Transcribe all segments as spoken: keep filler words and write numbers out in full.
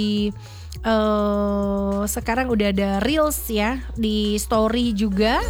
uh, sekarang udah ada reels ya, di story juga.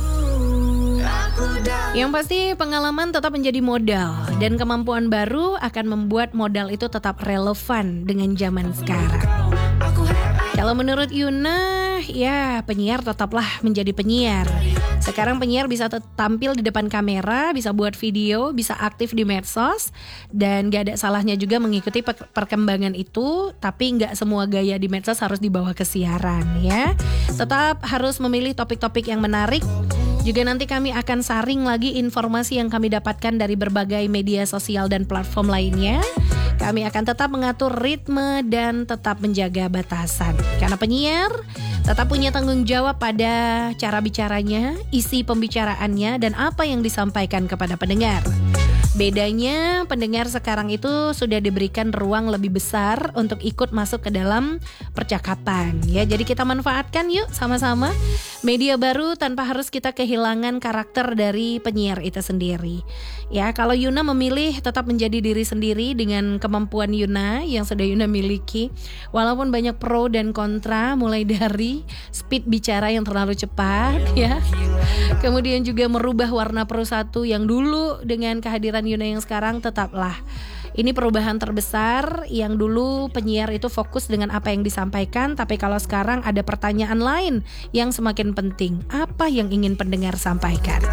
Yang pasti pengalaman tetap menjadi modal, dan kemampuan baru akan membuat modal itu tetap relevan dengan zaman sekarang. Kalau menurut Yuna, ya penyiar tetaplah menjadi penyiar. Sekarang penyiar bisa tampil di depan kamera, bisa buat video, bisa aktif di medsos, dan gak ada salahnya juga mengikuti perkembangan itu. Tapi gak semua gaya di medsos harus dibawa ke siaran ya. Tetap harus memilih topik-topik yang menarik. Juga nanti kami akan saring lagi informasi yang kami dapatkan dari berbagai media sosial dan platform lainnya. Kami akan tetap mengatur ritme dan tetap menjaga batasan. Karena penyiar tetap punya tanggung jawab pada cara bicaranya, isi pembicaraannya, dan apa yang disampaikan kepada pendengar. Bedanya pendengar sekarang itu sudah diberikan ruang lebih besar untuk ikut masuk ke dalam percakapan ya. Jadi kita manfaatkan yuk sama-sama media baru tanpa harus kita kehilangan karakter dari penyiar itu sendiri. Ya, kalau Yuna memilih tetap menjadi diri sendiri dengan kemampuan Yuna yang sudah Yuna miliki, walaupun banyak pro dan kontra, mulai dari speed bicara yang terlalu cepat ya. Kemudian juga merubah warna Pro satu yang dulu dengan kehadiran Yuna yang sekarang, tetaplah ini perubahan terbesar. Yang dulu penyiar itu fokus dengan apa yang disampaikan, tapi kalau sekarang ada pertanyaan lain yang semakin penting, apa yang ingin pendengar sampaikan.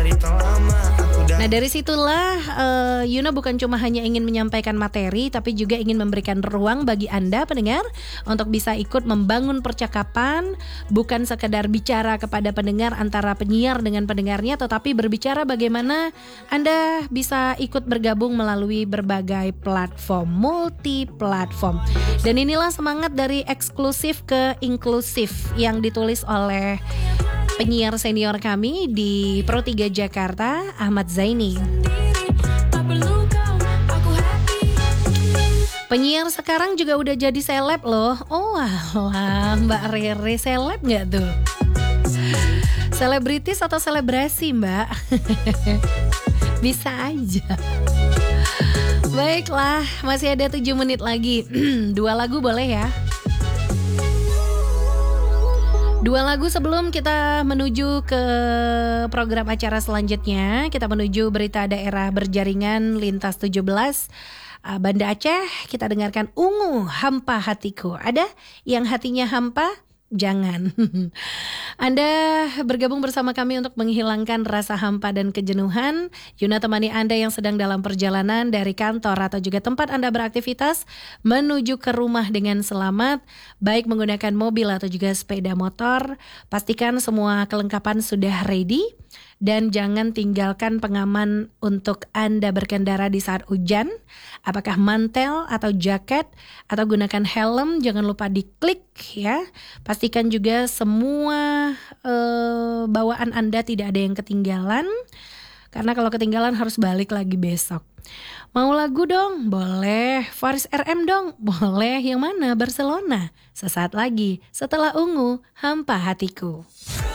Nah dari situlah uh, Yuna bukan cuma hanya ingin menyampaikan materi, tapi juga ingin memberikan ruang bagi Anda pendengar untuk bisa ikut membangun percakapan, bukan sekedar bicara kepada pendengar antara penyiar dengan pendengarnya, tetapi berbicara bagaimana Anda bisa ikut bergabung melalui berbagai platform, multi platform. Dan inilah semangat dari eksklusif ke inklusif yang ditulis oleh penyiar senior kami di Pro tiga Jakarta, Ahmad Zaini. Penyiar sekarang juga udah jadi seleb loh. Oh alah, Mbak Rere seleb gak tuh? Selebritis atau selebrasi Mbak? Bisa aja. Baiklah, masih ada tujuh menit lagi. Dua lagu boleh ya? Dua lagu sebelum kita menuju ke program acara selanjutnya. Kita menuju berita daerah berjaringan Lintas tujuh belas Banda Aceh. Kita dengarkan Ungu, Hampa Hatiku. Ada yang hatinya hampa? Jangan. Anda bergabung bersama kami untuk menghilangkan rasa hampa dan kejenuhan. Yuna temani Anda yang sedang dalam perjalanan dari kantor atau juga tempat Anda beraktivitas menuju ke rumah dengan selamat, baik menggunakan mobil atau juga sepeda motor. Pastikan semua kelengkapan sudah ready. Dan jangan tinggalkan pengaman untuk Anda berkendara di saat hujan. Apakah mantel atau jaket atau gunakan helm, jangan lupa diklik ya. Pastikan juga semua eh, bawaan Anda tidak ada yang ketinggalan. Karena kalau ketinggalan harus balik lagi besok. Mau lagu dong? Boleh. Faris R M dong? Boleh. Yang mana? Barcelona. Sesaat lagi setelah Ungu, Hampa Hatiku.